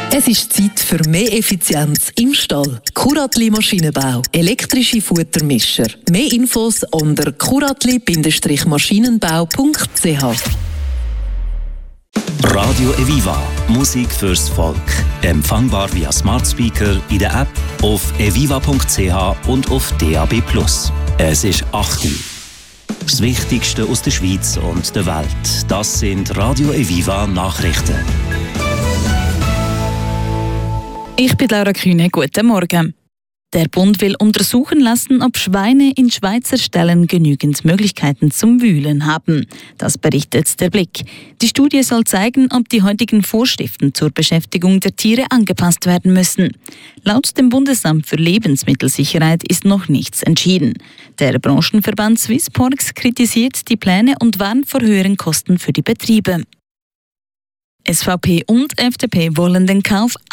Es ist Zeit für mehr Effizienz im Stall. Kuratli Maschinenbau. Elektrische Futtermischer. Mehr Infos unter kuratli-maschinenbau.ch. Radio Eviva. Musik fürs Volk. Empfangbar via Smart Speaker, in der App, auf eviva.ch und auf DAB+. Es ist 8 Uhr. Das Wichtigste aus der Schweiz und der Welt. Das sind Radio Eviva Nachrichten. Ich bin Laura Kühne. Guten Morgen. Der Bund will untersuchen lassen, ob Schweine in Schweizer Ställen genügend Möglichkeiten zum Wühlen haben. Das berichtet der Blick. Die Studie soll zeigen, ob die heutigen Vorschriften zur Beschäftigung der Tiere angepasst werden müssen. Laut dem Bundesamt für Lebensmittelsicherheit ist noch nichts entschieden. Der Branchenverband Swissporks kritisiert die Pläne und warnt vor höheren Kosten für die Betriebe. SVP und FDP wollen den Kauf